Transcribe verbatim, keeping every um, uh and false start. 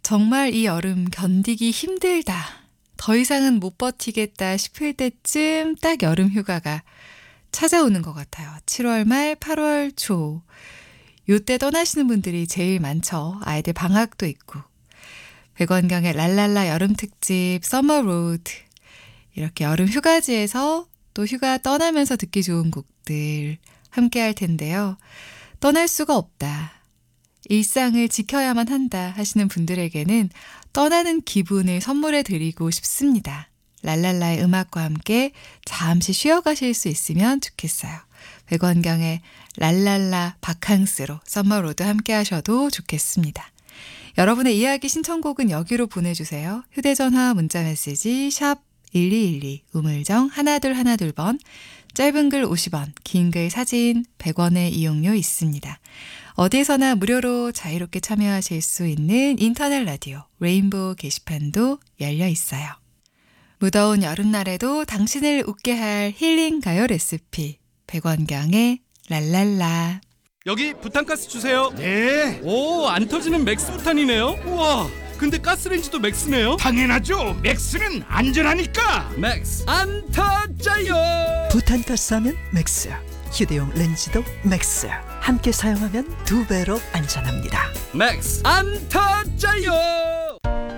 정말 이 여름 견디기 힘들다. 더 이상은 못 버티겠다 싶을 때쯤 딱 여름 휴가가 찾아오는 것 같아요. 칠월 말, 팔월 초. 요때 떠나시는 분들이 제일 많죠. 아이들 방학도 있고. 백원경의 랄랄라 여름특집 서머 로드. 이렇게 여름 휴가지에서 또 휴가 떠나면서 듣기 좋은 곡들 함께 할 텐데요. 떠날 수가 없다. 일상을 지켜야만 한다 하시는 분들에게는 떠나는 기분을 선물해 드리고 싶습니다. 랄랄라의 음악과 함께 잠시 쉬어가실 수 있으면 좋겠어요. 백원경의 랄랄라 바캉스로 썸머로드 함께 하셔도 좋겠습니다. 여러분의 이야기 신청곡은 여기로 보내주세요. 휴대전화 문자메시지 샵 일이일이 우물정 하나둘 하나둘 번, 짧은 글 오십 원, 긴 글 사진 백 원의 이용료 있습니다. 어디서나 무료로 자유롭게 참여하실 수 있는 인터넷 라디오 레인보우 게시판도 열려 있어요. 무더운 여름날에도 당신을 웃게 할 힐링 가요 레시피 백원경의 랄랄라. 여기 부탄가스 주세요. 네, 오, 안 터지는 맥스 부탄이네요. 우와, 근데 가스레인지도 맥스네요. 당연하죠. 맥스는 안전하니까. 맥스 안 터져요. 부탄가스 하면 맥스, 휴대용 렌즈도 맥스. 함께 사용하면 두 배로 안전합니다. 맥스 안 터져요.